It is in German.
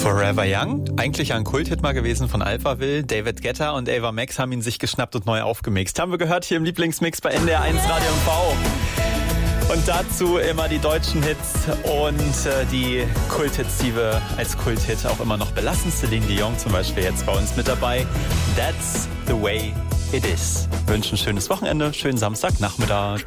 Forever Young, eigentlich ein Kulthit mal gewesen von Alphaville. David Guetta und Ava Max haben ihn sich geschnappt und neu aufgemixt. Haben wir gehört hier im Lieblingsmix bei NDR 1 Radio MV. Und dazu immer die deutschen Hits und die Kulthits, die wir als Kulthit auch immer noch belassen. Celine Dion zum Beispiel jetzt bei uns mit dabei. That's the way it is. Wünschen ein schönes Wochenende, schönen Samstagnachmittag.